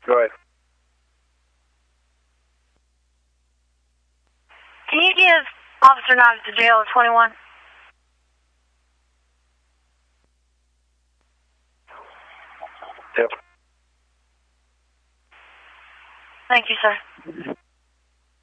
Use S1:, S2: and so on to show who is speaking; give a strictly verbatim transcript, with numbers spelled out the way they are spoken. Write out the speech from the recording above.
S1: Go ahead.
S2: Can you give Officer Knox to jail at twenty-one?
S1: Yep.
S2: Thank you, sir.